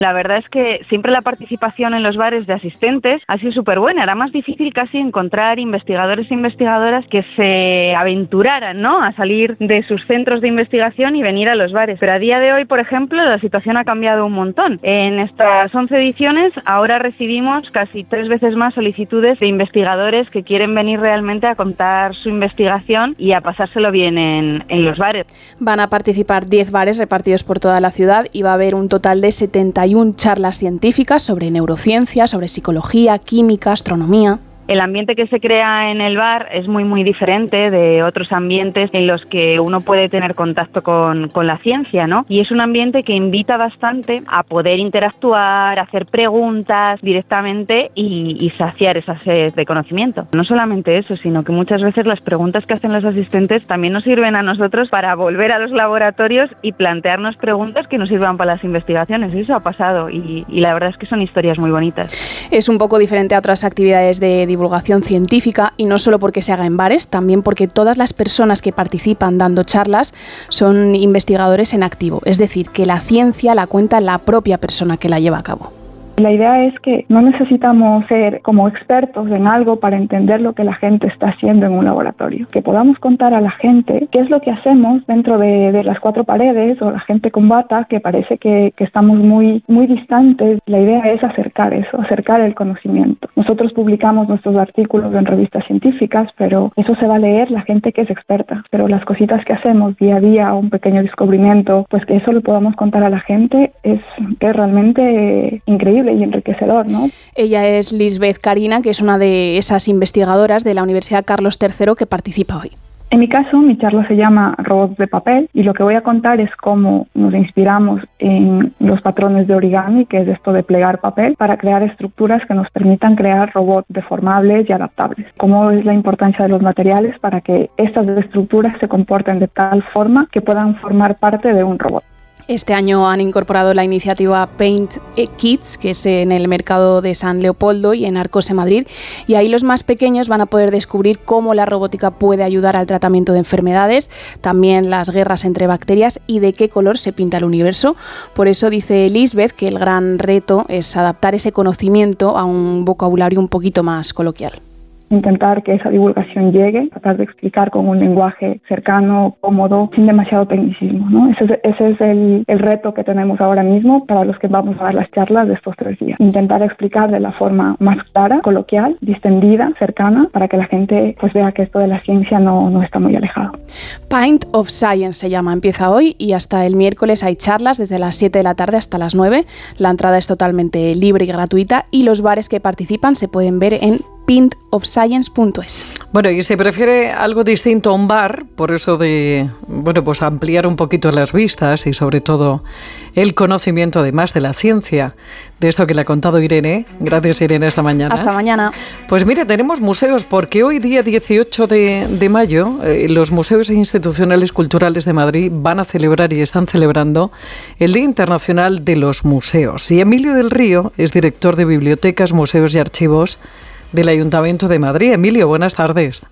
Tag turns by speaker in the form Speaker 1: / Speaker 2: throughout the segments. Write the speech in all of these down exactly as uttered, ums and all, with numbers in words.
Speaker 1: La verdad es que siempre la participación en los bares de asistentes ha sido súper buena. Era más difícil casi encontrar investigadores e investigadoras que se aventuraran, ¿no?, a salir de sus centros de investigación y venir a los bares. Pero a día de hoy, por ejemplo, la situación ha cambiado un montón. En estas once ediciones ahora recibimos casi tres veces más solicitudes de investigadores que quieren venir realmente a contar su investigación y a pasárselo bien en, en los bares.
Speaker 2: Van a participar diez bares repartidos por toda la ciudad y va a haber un total de setenta y una charlas científicas sobre neurociencia, sobre psicología, química, astronomía.
Speaker 1: El ambiente que se crea en el bar es muy muy diferente de otros ambientes en los que uno puede tener contacto con, con la ciencia, ¿no? Y es un ambiente que invita bastante a poder interactuar, hacer preguntas directamente y, y saciar esa sed de conocimiento. No solamente eso, sino que muchas veces las preguntas que hacen los asistentes también nos sirven a nosotros para volver a los laboratorios y plantearnos preguntas que nos sirvan para las investigaciones. Eso ha pasado y, y la verdad es que son historias muy bonitas.
Speaker 2: Es un poco diferente a otras actividades de divulgación científica, y no solo porque se haga en bares, también porque todas las personas que participan dando charlas son investigadores en activo, es decir, que la ciencia la cuenta la propia persona que la lleva a cabo.
Speaker 3: La idea es que no necesitamos ser como expertos en algo para entender lo que la gente está haciendo en un laboratorio. Que podamos contar a la gente qué es lo que hacemos dentro de, de las cuatro paredes, o la gente con bata, que parece que, que estamos muy, muy distantes. La idea es acercar eso, acercar el conocimiento. Nosotros publicamos nuestros artículos en revistas científicas, pero eso se va a leer la gente que es experta. Pero las cositas que hacemos día a día, un pequeño descubrimiento, pues que eso lo podamos contar a la gente, es, es realmente increíble y enriquecedor, ¿no?
Speaker 2: Ella es Lisbeth Carina, que es una de esas investigadoras de la Universidad Carlos tercero que participa hoy.
Speaker 3: En mi caso, mi charla se llama Robots de papel, y lo que voy a contar es cómo nos inspiramos en los patrones de origami, que es esto de plegar papel, para crear estructuras que nos permitan crear robots deformables y adaptables. Cómo es la importancia de los materiales para que estas estructuras se comporten de tal forma que puedan formar parte de un robot.
Speaker 2: Este año han incorporado la iniciativa Paint Kids, que es en el mercado de San Leopoldo y en Arcos en Madrid, y ahí los más pequeños van a poder descubrir cómo la robótica puede ayudar al tratamiento de enfermedades, también las guerras entre bacterias y de qué color se pinta el universo. Por eso dice Lisbeth que el gran reto es adaptar ese conocimiento a un vocabulario un poquito más coloquial.
Speaker 3: Intentar que esa divulgación llegue, tratar de explicar con un lenguaje cercano, cómodo, sin demasiado tecnicismo, ¿no? Ese es, ese es el, el reto que tenemos ahora mismo para los que vamos a dar las charlas de estos tres días. Intentar explicar de la forma más clara, coloquial, distendida, cercana, para que la gente pues vea que esto de la ciencia no, no está muy alejado.
Speaker 2: Pint of Science se llama, empieza hoy y hasta el miércoles hay charlas desde las siete de la tarde hasta las nueve. La entrada es totalmente libre y gratuita y los bares que participan se pueden ver en pint of science punto es.
Speaker 4: Bueno, y se prefiere algo distinto a un bar, por eso de, bueno, pues ampliar un poquito las vistas y sobre todo el conocimiento además de la ciencia, de esto que le ha contado Irene. Gracias, Irene, esta mañana.
Speaker 2: Hasta mañana.
Speaker 4: Pues mire, tenemos museos, porque hoy día dieciocho de, de mayo eh, los museos e institucionales culturales de Madrid van a celebrar y están celebrando el Día Internacional de los Museos. Y Emilio del Río es director de Bibliotecas, Museos y Archivos del Ayuntamiento de Madrid. Emilio, buenas tardes.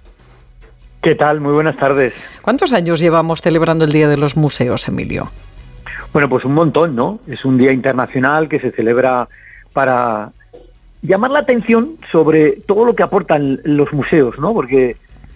Speaker 5: ¿Qué tal? Muy buenas tardes.
Speaker 4: ¿Cuántos años llevamos celebrando el Día de los Museos, Emilio?
Speaker 5: Bueno, pues un montón, ¿no? Es un día internacional que se celebra para llamar la atención sobre todo lo que aportan los museos, ¿no? Porque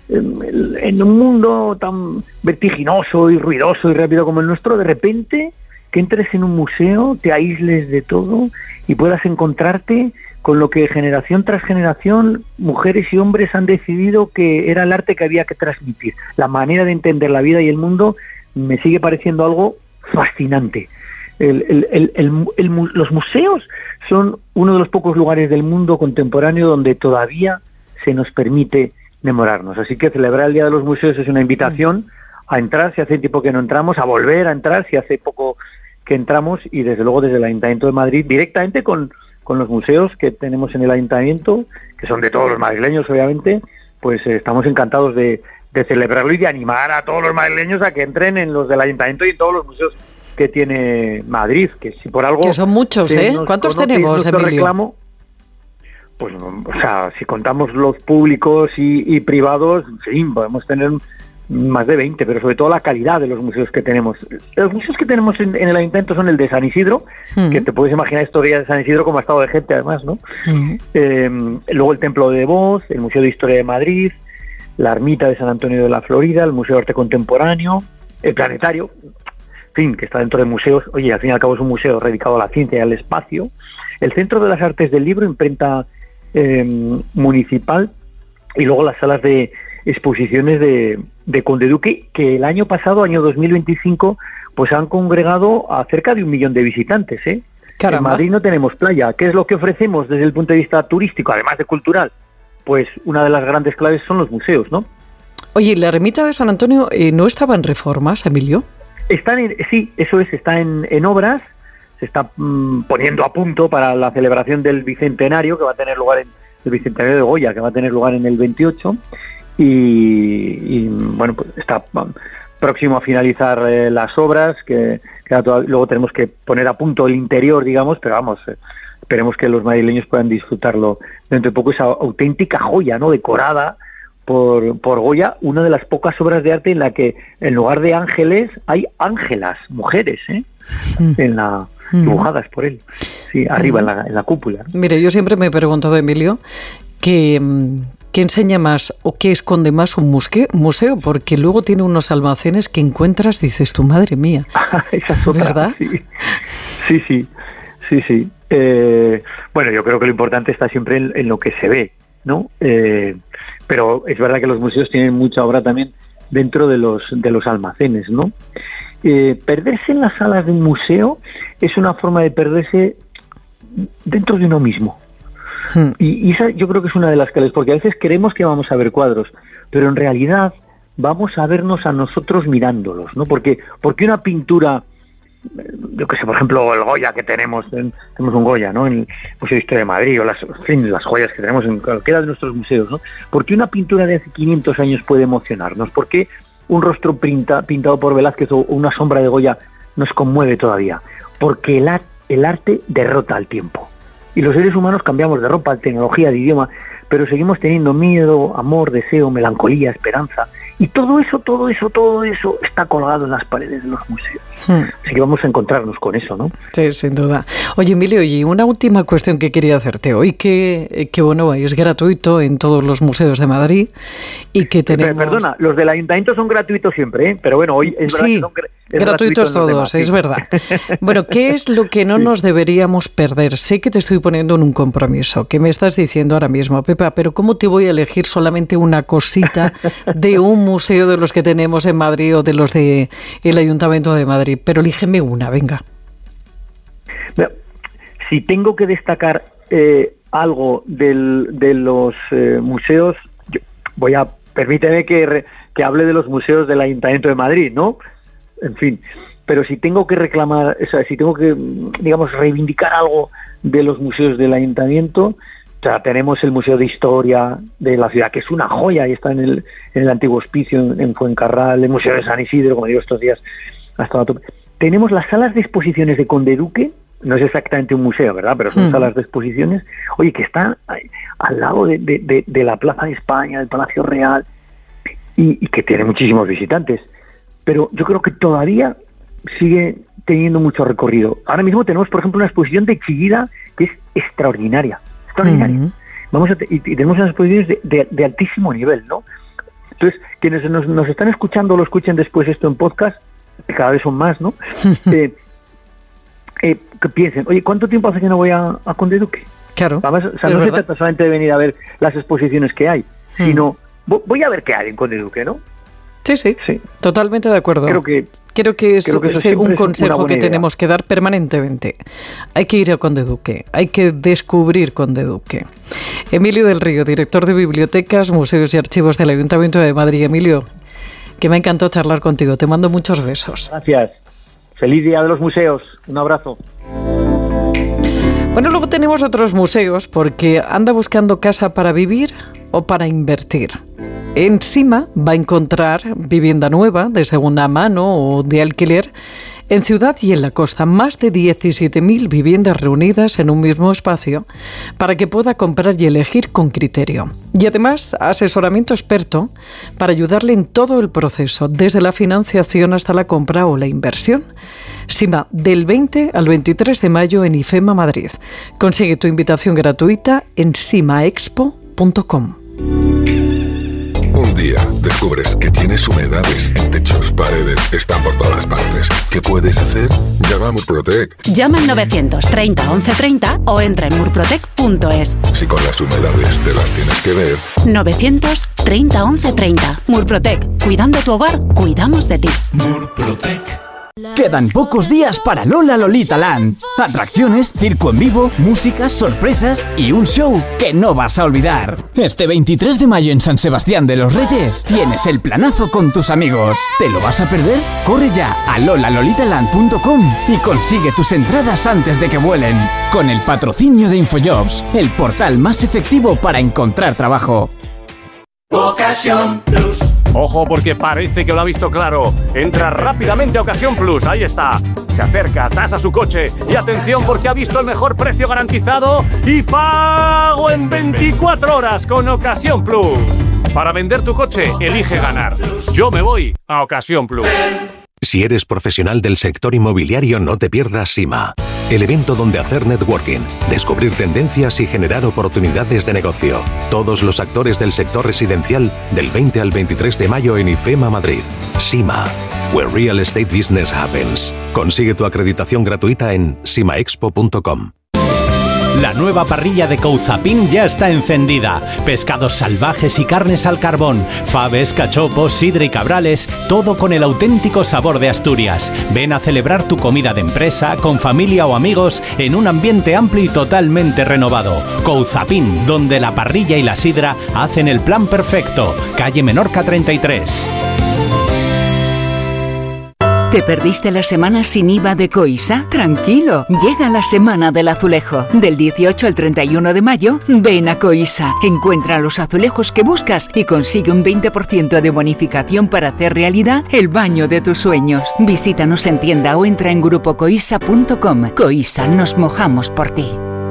Speaker 5: en un mundo tan vertiginoso y ruidoso y rápido como el nuestro, de repente que entres en un museo, te aísles de todo y puedas encontrarte con lo que generación tras generación mujeres y hombres han decidido que era el arte que había que transmitir. La manera de entender la vida y el mundo me sigue pareciendo algo fascinante. El, el, el, el, el, los museos son uno de los pocos lugares del mundo contemporáneo donde todavía se nos permite memorarnos. Así que celebrar el Día de los Museos es una invitación a entrar si hace tiempo que no entramos, a volver a entrar si hace poco que entramos, y desde luego desde el Ayuntamiento de Madrid directamente con con los museos que tenemos en el Ayuntamiento, que son de todos los madrileños obviamente, pues eh, estamos encantados de, de celebrarlo y de animar a todos los madrileños a que entren en los del Ayuntamiento y en todos los museos que tiene Madrid, que si por algo...
Speaker 4: Que son muchos, ¿eh? ¿Cuántos tenemos, Emilio?
Speaker 5: Reclamo, pues, o sea, si contamos los públicos y, y privados, sí, podemos tener más de veinte, pero sobre todo la calidad de los museos que tenemos. Los museos que tenemos en, en el Ayuntamiento son el de San Isidro, mm. que te puedes imaginar historia de San Isidro como ha estado de gente además, ¿no? Mm. Eh, luego el Templo de Voz, el Museo de Historia de Madrid, la Ermita de San Antonio de la Florida, el Museo de Arte Contemporáneo, el Planetario, en fin, que está dentro de museos. Oye, al fin y al cabo es un museo dedicado a la ciencia y al espacio. El Centro de las Artes del Libro, imprenta eh, municipal, y luego las salas de exposiciones de, de Conde Duque, que el año pasado, año dos mil veinticinco, pues han congregado a cerca de un millón de visitantes, ¿eh?
Speaker 4: Caramba.
Speaker 5: En Madrid no tenemos playa. ¿Qué es lo que ofrecemos desde el punto de vista turístico, además de cultural? Pues una de las grandes claves son los museos, ¿no?
Speaker 4: Oye, ¿la ermita de San Antonio eh, no estaba en reformas, Emilio?
Speaker 5: Están en, sí, eso es, está en, en obras, se está mmm, poniendo a punto para la celebración del Bicentenario, que va a tener lugar en el Bicentenario de Goya, que va a tener lugar en el veintiocho, y, y bueno, pues está próximo a finalizar eh, las obras, que, que luego tenemos que poner a punto el interior, digamos, pero vamos, eh, esperemos que los madrileños puedan disfrutarlo dentro de poco, esa auténtica joya, ¿no?, decorada por, por Goya, una de las pocas obras de arte en la que en lugar de ángeles hay ángelas, mujeres, ¿eh? Mm. en la dibujadas por él, sí, arriba mm. en, la, en la cúpula.
Speaker 4: Mire, yo siempre me he preguntado, Emilio, que ¿qué enseña más o qué esconde más un musque, museo? Porque luego tiene unos almacenes que encuentras, dices, tu madre mía.
Speaker 5: Esa es otra,
Speaker 4: ¿verdad?
Speaker 5: Sí, sí, sí, sí. sí. Eh, bueno, yo creo que lo importante está siempre en, en lo que se ve, ¿no? Eh, pero es verdad que los museos tienen mucha obra también dentro de los de los almacenes, ¿no? Eh, perderse en las salas de un museo es una forma de perderse dentro de uno mismo. Hmm. Y, y esa yo creo que es una de las claves, porque a veces creemos que vamos a ver cuadros, pero en realidad vamos a vernos a nosotros mirándolos, ¿no? Porque, porque una pintura, yo que sé, por ejemplo, el Goya que tenemos, en, tenemos un Goya, ¿no?, en el Museo de Historia de Madrid, o las, en fin, las joyas que tenemos en cualquiera de nuestros museos, ¿no? ¿Por qué una pintura de hace quinientos años puede emocionarnos? ¿Por qué un rostro pinta, pintado por Velázquez o una sombra de Goya nos conmueve todavía? Porque el, el arte derrota al tiempo. Y los seres humanos cambiamos de ropa, de tecnología, de idioma, pero seguimos teniendo miedo, amor, deseo, melancolía, esperanza. Y todo eso, todo eso, todo eso está colgado en las paredes de los museos. Hmm. Así que vamos a encontrarnos con eso, ¿no?
Speaker 4: Sí, sin duda. Oye, Emilio, y una última cuestión que quería hacerte hoy, que, que bueno, es gratuito en todos los museos de Madrid y que tenemos...
Speaker 5: Perdona, los del Ayuntamiento son gratuitos siempre, ¿eh? Pero bueno, hoy es verdad
Speaker 4: sí,
Speaker 5: que son es
Speaker 4: gratuitos todos, demás, sí. Es verdad. Bueno, ¿qué es lo que no sí. nos deberíamos perder? Sé que te estoy poniendo en un compromiso, que me estás diciendo ahora mismo, Pepa, pero ¿cómo te voy a elegir solamente una cosita de un museo de los que tenemos en Madrid o de los de el Ayuntamiento de Madrid? Pero elígeme una, venga.
Speaker 5: Bueno, si tengo que destacar eh, algo del, de los eh, museos, yo voy a, permíteme que, re, que hable de los museos del Ayuntamiento de Madrid, ¿no? En fin, pero si tengo que reclamar, o sea, si tengo que, digamos, reivindicar algo de los museos del Ayuntamiento, o sea, tenemos el Museo de Historia de la ciudad, que es una joya, y está en el, en el antiguo hospicio, en, en Fuencarral, el Museo de San Isidro, como digo estos días, hasta la tope. Tenemos las salas de exposiciones de Conde Duque, no es exactamente un museo, ¿verdad?, pero son mm. salas de exposiciones, oye, que están al lado de, de, de, de la Plaza de España, del Palacio Real, y, y que tiene muchísimos visitantes. Pero yo creo que todavía sigue teniendo mucho recorrido. Ahora mismo tenemos, por ejemplo, una exposición de Chillida que es extraordinaria, extraordinaria. Uh-huh. Vamos a te- y, y tenemos unas exposiciones de, de, de altísimo nivel, ¿no? Entonces, quienes nos, nos están escuchando o lo escuchen después esto en podcast, que cada vez son más, ¿no? eh, eh, que piensen, oye, ¿cuánto tiempo hace que no voy a, a Conde Duque?
Speaker 4: Claro.
Speaker 5: Vamos, o sea, no verdad. se trata solamente de venir a ver las exposiciones que hay, uh-huh. sino voy a ver qué hay en Conde Duque, ¿no?
Speaker 4: Sí, sí, sí, totalmente de acuerdo.
Speaker 5: Creo que,
Speaker 4: creo que es,
Speaker 5: creo que
Speaker 4: es un consejo que idea. tenemos que dar permanentemente. Hay que ir a Conde Duque, hay que descubrir Conde Duque. Emilio del Río, director de Bibliotecas, Museos y Archivos del Ayuntamiento de Madrid. Emilio, que me ha encantado charlar contigo. Te mando muchos besos.
Speaker 5: Gracias. Feliz Día de los Museos. Un abrazo.
Speaker 4: Bueno, luego tenemos otros museos, porque anda buscando casa para vivir o para invertir. Encima va a encontrar vivienda nueva, de segunda mano o de alquiler, En ciudad y en la costa, más de diecisiete mil viviendas reunidas en un mismo espacio para que pueda comprar y elegir con criterio. Y además, asesoramiento experto para ayudarle en todo el proceso, desde la financiación hasta la compra o la inversión. Sima, del veinte al veintitrés de mayo en IFEMA Madrid. Consigue tu invitación gratuita en simaexpo punto com.
Speaker 6: Un día descubres que tienes humedades en techos, paredes, están por todas partes. ¿Qué puedes hacer? Llama a Murprotec.
Speaker 7: Llama al novecientos treinta once treinta o entra en murprotec punto es.
Speaker 6: Si con las humedades te las tienes que ver.
Speaker 7: novecientos treinta once treinta. Murprotec. Cuidando tu hogar, cuidamos de ti.
Speaker 8: Murprotec. Quedan pocos días para Lola Lolita Land. Atracciones, circo en vivo, música, sorpresas y un show que no vas a olvidar. Este veintitrés de mayo en San Sebastián de los Reyes tienes el planazo con tus amigos. ¿Te lo vas a perder? Corre ya a lola lolita land punto com y consigue tus entradas antes de que vuelen. Con el patrocinio de InfoJobs, el portal más efectivo para encontrar trabajo.
Speaker 9: Ocasión Plus. Ojo, porque parece que lo ha visto claro. Entra rápidamente a Ocasión Plus, ahí está. Se acerca, tasa su coche y atención porque ha visto el mejor precio garantizado y pago en veinticuatro horas con Ocasión Plus. Para vender tu coche, elige ganar. Yo me voy a Ocasión Plus.
Speaker 10: Si eres profesional del sector inmobiliario, no te pierdas SIMA, el evento donde hacer networking, descubrir tendencias y generar oportunidades de negocio. Todos los actores del sector residencial del veinte al veintitrés de mayo en IFEMA Madrid. SIMA, where real estate business happens. Consigue tu acreditación gratuita en simaexpo punto com.
Speaker 11: La nueva parrilla de Couzapin ya está encendida. Pescados salvajes y carnes al carbón, faves, cachopos, sidra y cabrales, todo con el auténtico sabor de Asturias. Ven a celebrar tu comida de empresa, con familia o amigos, en un ambiente amplio y totalmente renovado. Couzapin, donde la parrilla y la sidra hacen el plan perfecto. Calle Menorca treinta y tres.
Speaker 12: ¿Te perdiste la semana sin I V A de Coisa? Tranquilo, llega la semana del azulejo. Del dieciocho al treinta y uno de mayo, ven a Coisa. Encuentra los azulejos que buscas y consigue un veinte por ciento de bonificación para hacer realidad el baño de tus sueños. Visítanos en tienda o entra en grupo coisa punto com. Coisa, nos mojamos por ti.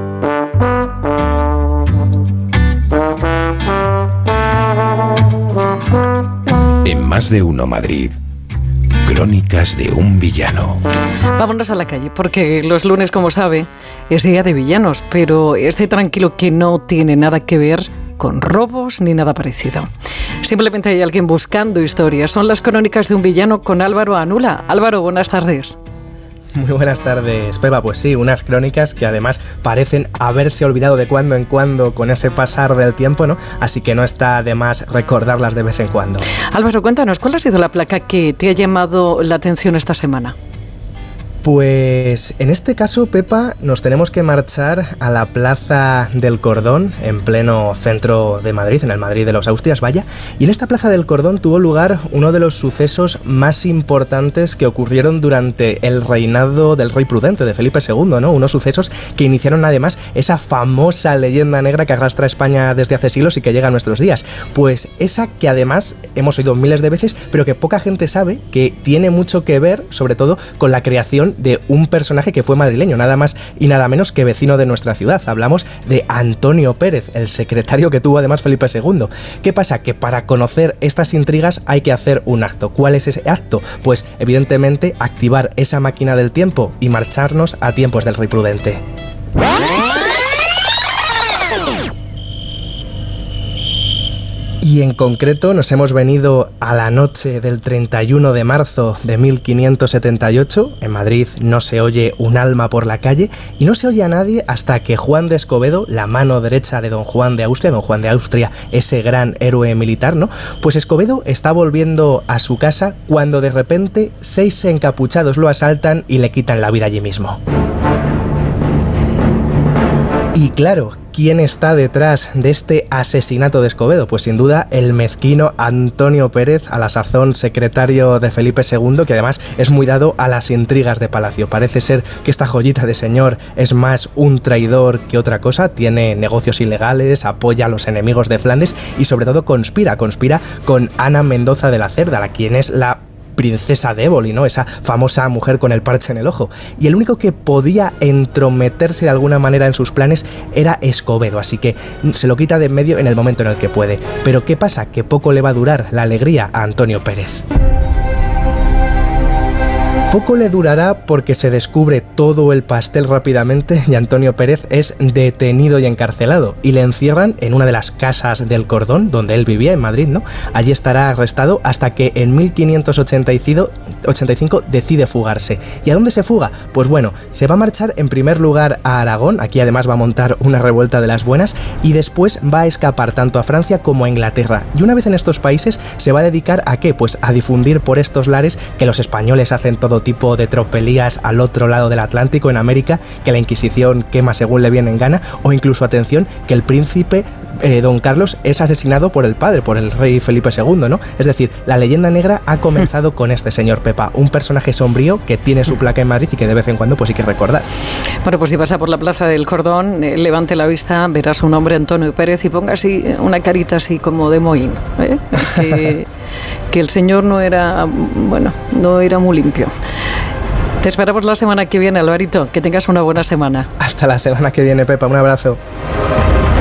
Speaker 13: En Más de Uno Madrid, Crónicas de un villano.
Speaker 4: Vámonos a la calle, porque los lunes, como sabe, es día de villanos, pero esté tranquilo que no tiene nada que ver con robos ni nada parecido. Simplemente hay alguien buscando historias. Son las Crónicas de un villano con Álvaro Anula. Álvaro, buenas tardes.
Speaker 14: Muy buenas tardes, Pepa. Pues sí, unas crónicas que además parecen haberse olvidado de cuando en cuando con ese pasar del tiempo, ¿no? Así que no está de más recordarlas de vez en cuando.
Speaker 4: Álvaro, cuéntanos, ¿cuál ha sido la placa que te ha llamado la atención esta semana?
Speaker 14: Pues en este caso, Pepa, nos tenemos que marchar a la Plaza del Cordón, en pleno centro de Madrid, en el Madrid de los Austrias, vaya. Y en esta Plaza del Cordón tuvo lugar uno de los sucesos más importantes que ocurrieron durante el reinado del rey Prudente, de Felipe segundo, ¿no? Unos sucesos que iniciaron además esa famosa leyenda negra que arrastra a España desde hace siglos y que llega a nuestros días. Pues esa que además hemos oído miles de veces, pero que poca gente sabe que tiene mucho que ver, sobre todo, con la creación de un personaje que fue madrileño, nada más y nada menos que vecino de nuestra ciudad. Hablamos de Antonio Pérez, el secretario que tuvo además Felipe segundo. ¿Qué pasa? Que para conocer estas intrigas hay que hacer un acto. ¿Cuál es ese acto? Pues evidentemente activar esa máquina del tiempo y marcharnos a tiempos del rey Prudente. Y en concreto nos hemos venido a la noche del treinta y uno de marzo de mil quinientos setenta y ocho. En Madrid no se oye un alma por la calle y no se oye a nadie hasta que Juan de Escobedo, la mano derecha de don Juan de Austria, don Juan de Austria, ese gran héroe militar, ¿no? Pues Escobedo está volviendo a su casa cuando de repente seis encapuchados lo asaltan y le quitan la vida allí mismo. Y claro, ¿quién está detrás de este asesinato de Escobedo? Pues sin duda el mezquino Antonio Pérez, a la sazón secretario de Felipe segundo, que además es muy dado a las intrigas de palacio. Parece ser que esta joyita de señor es más un traidor que otra cosa, tiene negocios ilegales, apoya a los enemigos de Flandes y sobre todo conspira, conspira con Ana Mendoza de la Cerda, la quien es la princesa de Éboli, ¿no? Esa famosa mujer con el parche en el ojo. Y el único que podía entrometerse de alguna manera en sus planes era Escobedo, así que se lo quita de en medio en el momento en el que puede. Pero ¿qué pasa? Que poco le va a durar la alegría a Antonio Pérez. Poco le durará porque se descubre todo el pastel rápidamente y Antonio Pérez es detenido y encarcelado y le encierran en una de las casas del Cordón donde él vivía en Madrid, ¿no? Allí estará arrestado hasta que en mil quinientos ochenta y cinco decide fugarse. ¿Y a dónde se fuga? Pues bueno, se va a marchar en primer lugar a Aragón, aquí además va a montar una revuelta de las buenas y después va a escapar tanto a Francia como a Inglaterra. Y una vez en estos países se va a dedicar a ¿qué? Pues a difundir por estos lares que los españoles hacen todo tipo de tropelías al otro lado del Atlántico, en América, que la Inquisición quema según le viene en gana, o incluso, atención, que el príncipe eh, Don Carlos es asesinado por el padre, por el rey Felipe segundo, ¿no? Es decir, la leyenda negra ha comenzado con este señor Pepa, un personaje sombrío que tiene su placa en Madrid y que de vez en cuando pues hay que recordar.
Speaker 4: Bueno, pues si pasa por la Plaza del Cordón, eh, levante la vista, verá su nombre, Antonio Pérez, y ponga así una carita así como de mohín, ¿eh? que, que el señor no era, bueno, no era muy limpio. Te esperamos la semana que viene, Alvarito. Que tengas una buena semana.
Speaker 14: Hasta la semana que viene, Pepa. Un abrazo.